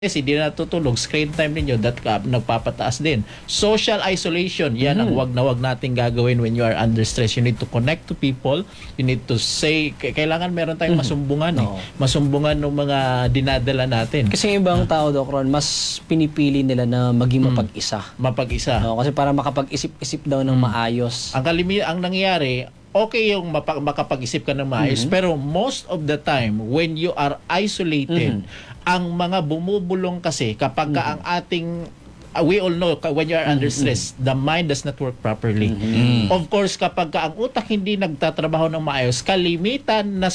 hindi na natutulog, screen time ninyo, nagpapataas din. Social isolation, yan ang wag nating gagawin when you are under stress. You need to connect to people, you need to say, kailangan meron tayong masumbungan masumbungan ng mga dinadala natin. Kasi yung ibang tao, Doc Ron, mas pinipili nila na maging mapag-isa. Mapag-isa. Kasi para makapag-isip-isip daw ng maayos. Ang nangyayari, okay yung makapag-isip ka ng maayos, pero most of the time, when you are isolated, ang mga bumubulong kasi kapag ang ating we all know when you are under stress, the mind does not work properly. Of course, kapag ang utak hindi nagtatrabaho ng maayos, kalimitan na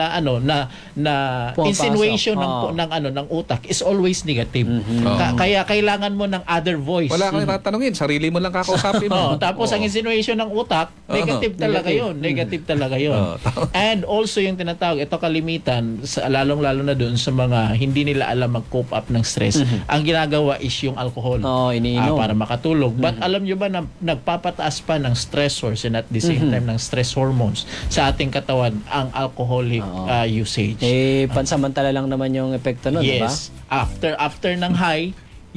insinuation ng utak is always negative. Kaya kailangan mo ng other voice. Wala kang tatanungin, sarili mo lang kakausapin mo. Tapos ang insinuation ng utak, negative talaga 'yon. Negative talaga 'yon. And also yung tinatawag, ito kalimitan, lalong-lalo na doon sa mga hindi nila alam mag-cope up ng stress. Ang ginagawa is yung alcohol. Iniinom. Para makatulog. But alam nyo ba na nagpapataas pa ng stressors and at the same time ng stress hormones sa ating katawan ang alcoholic usage. Pansamantala lang naman yung epekto nun, diba? Yes. After ng high,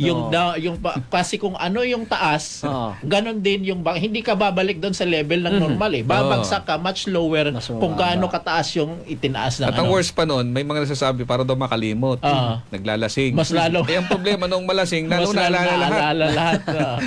kasi kung ano yung taas, ganon din yung hindi ka babalik doon sa level ng normal babagsak ka much lower kung gaano kataas yung itinaas ng At ang worst pa noon, may mga nagsasabi para daw makalimot. Naglalasing. Mas lalo. Ang problema nung malasing, lalo naalala lahat.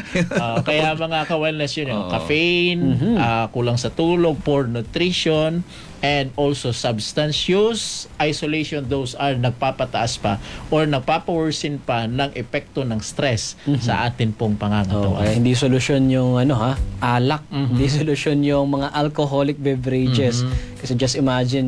Kaya mga ka-wellness yun, caffeine, kulang sa tulog, poor nutrition, and also substance use, isolation, those are nagpapataas pa or nagpapaworsen pa ng epekto ng stress sa atin pong pangangatawan. Hindi solusyon yung alak, hindi solusyon yung mga alcoholic beverages. Kasi just imagine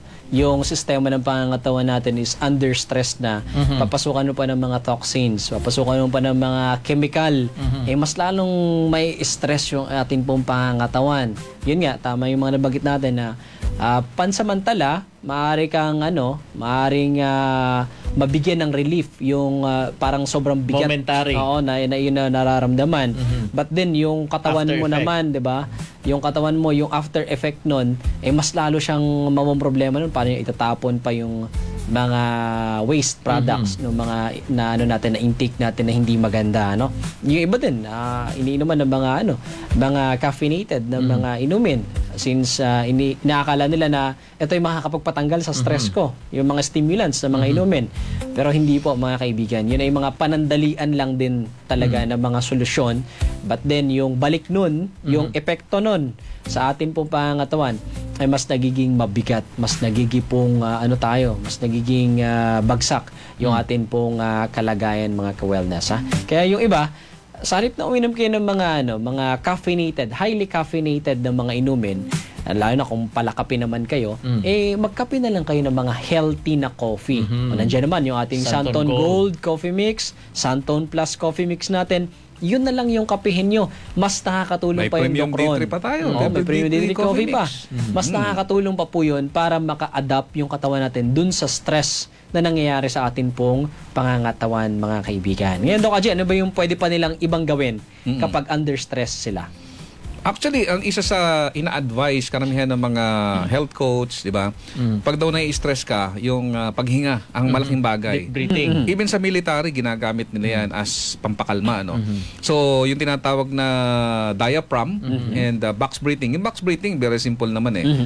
yung sistema ng pangangatawan natin is under stress na. Papasukan mo pa ng mga toxins, papasukan mo pa ng mga chemical. Mas lalong may stress yung ating pong pangangatawan. Yun nga, tama yung mga nabanggit natin na pansamantala, maaari kang maaring mabigyan ng relief yung parang sobrang bigat. Momentary. Na yun na nararamdaman. But then yung katawan After mo effect. naman, 'di ba? Yung katawan mo, yung after effect nun, mas lalo siyang problema nun. Paano yung itatapon pa yung mga waste products ng mga na intake natin na hindi maganda, Yung iba din, iniinuman ng mga caffeinated na mga inumin. Since inaakala nila na ito yung makakapagpatanggal sa stress ko, yung mga stimulants na mga inumin. Pero hindi po, mga kaibigan. Yun ay mga panandalian lang din talaga na mga solusyon. But then yung balik nun, yung epekto nun sa ating pong pangangatawan ay mas nagiging mabigat, mas nagiging pong mas nagiging bagsak yung atin pong kalagayan, mga ka-wellness. Kaya yung iba, sa halip na uminom kayo ng mga caffeinated, highly caffeinated na mga inumin, lalo na kung palakapi naman kayo, magkape na lang kayo ng mga healthy na coffee. Nandiyan naman yung ating Santon Gold Coffee Mix, Santon Plus Coffee Mix natin. Yun na lang yung kapihin nyo. Mas nakakatulong pa yung May premium Docron. D3 pa tayo. May premium D3 coffee pa. Mix. Mas nakakatulong pa po yun para maka-adapt yung katawan natin dun sa stress na nangyayari sa atin pong pangangatawan, mga kaibigan. Ngayon, Doc Aji, ano ba yung pwede pa nilang ibang gawin kapag under stress sila? Actually, ang isa sa ina-advise karamihan ng mga health coach, di ba? Pag daw nai-stress ka, yung paghinga, ang malaking bagay. Deep breathing. Even sa military, ginagamit nila yan as pampakalma. So, yung tinatawag na diaphragm and box breathing. Yung box breathing, very simple naman eh.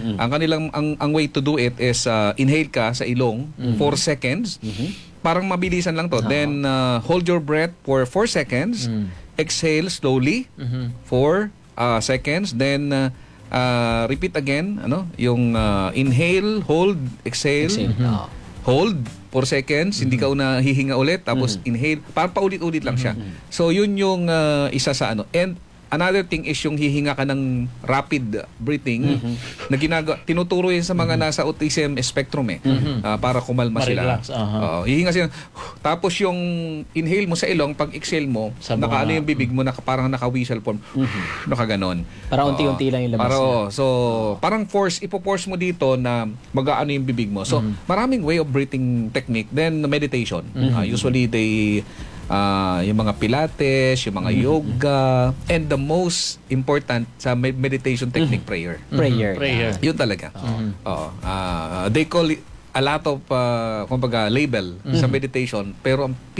Ang way to do it is inhale ka sa ilong 4 seconds. Parang mabilisan lang to. Then, hold your breath for 4 seconds. Exhale slowly for seconds, then repeat again, yung inhale, hold, exhale, hold 4 seconds, hindi ka hihinga ulit, tapos inhale, parang paulit-ulit lang siya. So yun yung isa sa and another thing is yung hihinga ka ng rapid breathing na tinuturo yun sa mga nasa autism spectrum para kumalma sila. Hihinga sila. Tapos yung inhale mo sa ilong, pag exhale mo, yung bibig mo, parang naka-whistle form. Nakaganon. Para unti-unti lang yung labas So, parang ipo-force mo dito na mag-aano yung bibig mo. So, maraming way of breathing technique. Then, meditation. Usually, yung mga pilates, yung mga yoga, and the most important sa meditation technique, prayer. Prayer. Prayer. Yun talaga. They call it a lot of kumbaga label sa meditation, pero ang